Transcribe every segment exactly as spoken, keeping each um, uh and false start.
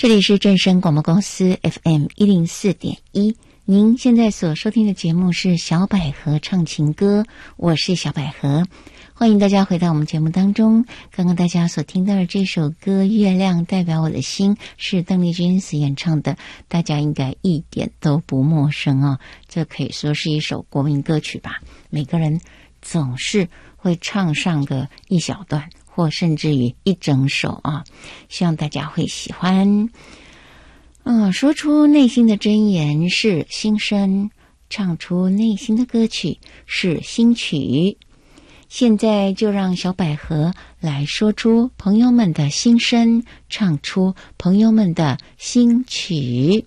这里是正声广播公司 F M 一零四点一，您现在所收听的节目是小百合唱情歌，我是小百合，欢迎大家回到我们节目当中。刚刚大家所听到的这首歌《月亮代表我的心》是邓丽君所演唱的，大家应该一点都不陌生哦。这可以说是一首国民歌曲吧，每个人总是会唱上个一小段或甚至于一整首啊，希望大家会喜欢。嗯，说出内心的真言是心声，唱出内心的歌曲是新曲。现在就让小百合来说出朋友们的心声，唱出朋友们的新曲。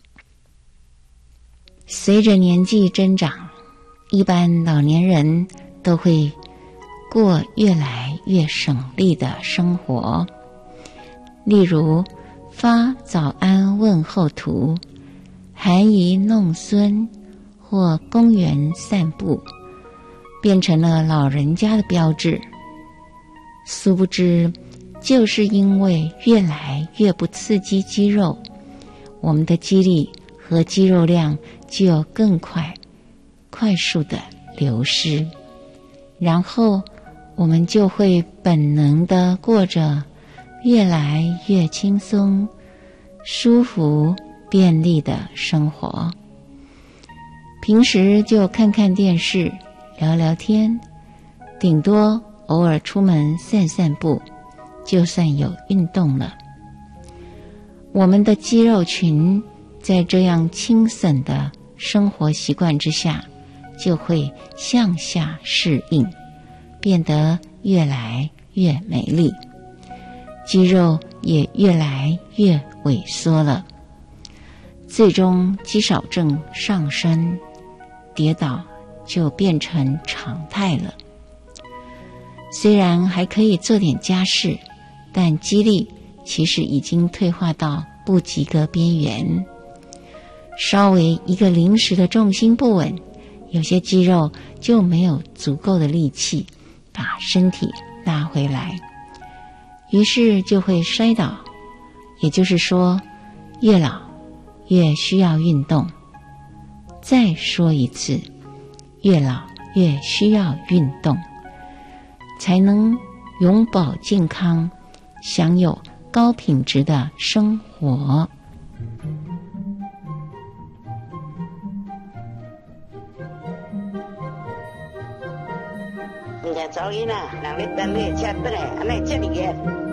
随着年纪增长，一般老年人都会过越来越省力的生活，例如发早安问候图、含饴弄孙或公园散步，变成了老人家的标志。殊不知，就是因为越来越不刺激肌肉，我们的肌力和肌肉量就有更快、快速的流失，然后我们就会本能地过着越来越轻松、舒服、便利的生活。平时就看看电视、聊聊天，顶多偶尔出门散散步，就算有运动了。我们的肌肉群在这样轻省的生活习惯之下，就会向下适应，变得越来越美丽，肌肉也越来越萎缩了，最终肌少症上升，跌倒就变成常态了。虽然还可以做点家事，但肌力其实已经退化到不及格边缘，稍微一个临时的重心不稳，有些肌肉就没有足够的力气把身体拉回来，于是就会摔倒。也就是说，越老越需要运动。再说一次，越老越需要运动，才能永保健康，享有高品质的生活。 唔係走緊啊，人哋等你車得嚟，安尼這裡嘅。